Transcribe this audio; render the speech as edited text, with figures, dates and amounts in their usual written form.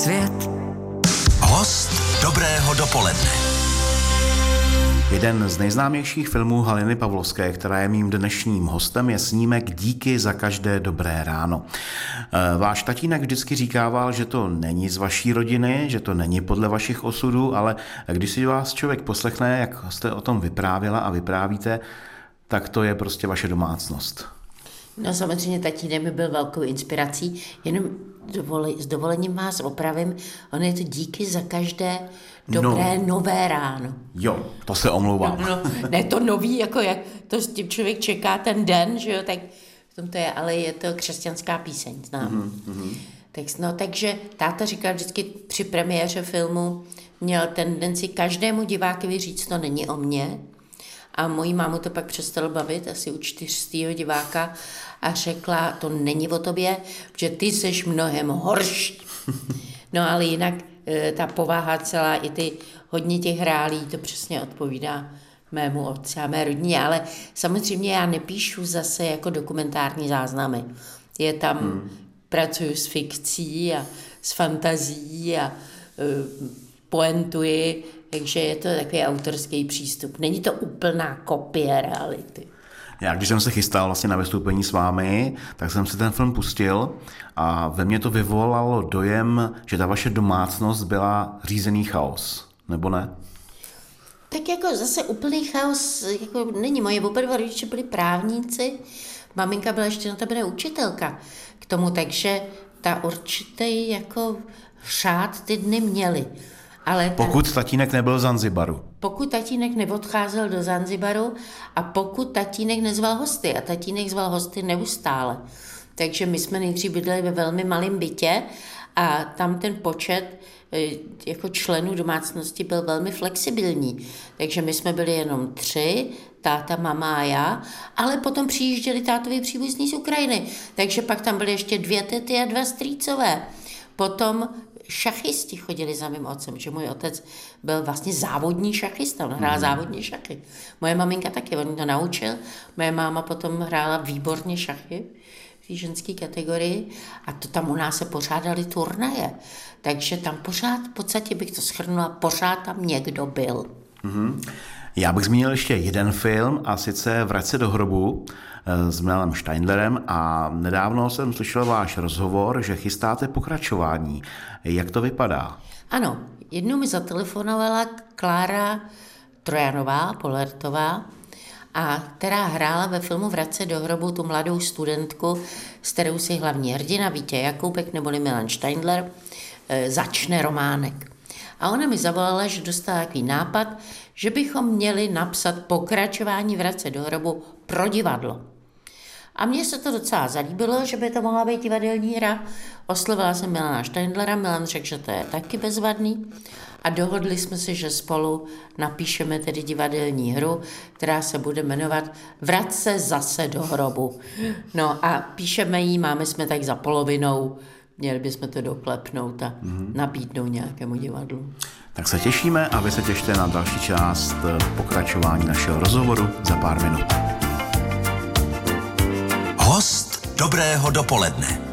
Svět. Host dobrého dopoledne. Jeden z nejznámějších filmů Haliny Pavlovské, která je mým dnešním hostem, je snímek Díky za každé dobré ráno. Váš tatínek vždycky říkával, že to není z vaší rodiny, že to není podle vašich osudů, ale když si vás člověk poslechne, jak jste o tom vyprávěla a vyprávíte, tak to je prostě vaše domácnost. No samozřejmě tatínek mi byl velkou inspirací, jenom s dovolením vás opravím, ono je to díky za každé dobré nové ráno. Jo, to se omlouvám. Ne to nový, jako jak to s tím člověk čeká ten den, že jo, tak v tom to je, ale je to křesťanská píseň, znám. Takže táta říkal vždycky při premiéře filmu, měl tendenci každému divákovi říct, to není o mně. A mojí mámu to pak přestalo bavit, asi u 400. diváka, a řekla, to není o tobě, protože ty seš mnohem horší. No ale jinak ta povaha celá, i ty hodně těch hrálí, to přesně odpovídá mému otci a mé rodině, ale samozřejmě já nepíšu zase jako dokumentární záznamy. Je tam, pracuju s fikcí a s fantazí a poentuji, takže je to takový autorský přístup. Není to úplná kopie reality. Já, když jsem se chystal vlastně na vystoupení s vámi, tak jsem si ten film pustil a ve mně to vyvolalo dojem, že ta vaše domácnost byla řízený chaos, nebo ne? Tak jako zase úplný chaos jako není. Moje oba dva rodiče byli právníci, maminka byla ještě notabene učitelka k tomu, takže ta určitý jako řád ty dny měly. Ale pokud tatínek nebyl v Zanzibaru. Pokud tatínek neodcházel do Zanzibaru a pokud tatínek nezval hosty. A tatínek zval hosty neustále. Takže my jsme nejdřív bydleli ve velmi malém bytě a tam ten počet jako členů domácnosti byl velmi flexibilní. Takže my jsme byli jenom 3, táta, mama a já, ale potom přijížděli tátovi příbuzní z Ukrajiny. Takže pak tam byly ještě 2 tety a 2 strýcové. Potom šachisti chodili za mým otcem, že můj otec byl vlastně závodní šachista, on hrál závodní šachy. Moje maminka taky, on to naučil, moje máma potom hrála výborně šachy v té ženské kategorii a to tam u nás se pořádaly turnaje. Takže tam pořád, v podstatě bych to shrnula, pořád tam někdo byl. Já bych zmínil ještě jeden film, a sice Vrať se do hrobu s Milanem Steindlerem, a nedávno jsem slyšel váš rozhovor, že chystáte pokračování. Jak to vypadá? Ano, jednou mi zatelefonovala Klára Trojanová, Polertová, a která hrála ve filmu Vrať se do hrobu tu mladou studentku, s kterou si hlavní hrdina Vítě Jakoubek neboli Milan Steindler začne románek. A ona mi zavolala, že dostala takový nápad, že bychom měli napsat pokračování Vrať se do hrobu pro divadlo. A mně se to docela zalíbilo, že by to mohla být divadelní hra. Oslovila jsem Milana Steindlera, Milan řekl, že to je taky bezvadný. A dohodli jsme se, že spolu napíšeme tedy divadelní hru, která se bude jmenovat Vrať se zase do hrobu. No a píšeme ji, máme jsme tak za polovinou, měli bychom to doklepnout a nabídnout nějakému divadlu. Tak se těšíme a vy se těšte na další část pokračování našeho rozhovoru za pár minut. Host dobrého dopoledne.